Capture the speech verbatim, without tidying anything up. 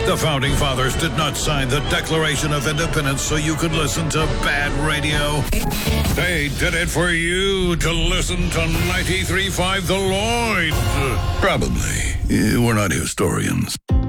The Founding Fathers did not sign the Declaration of Independence so you could listen to bad radio. They did it for you to listen to ninety-three point five The Lloyd. Probably. We're not historians.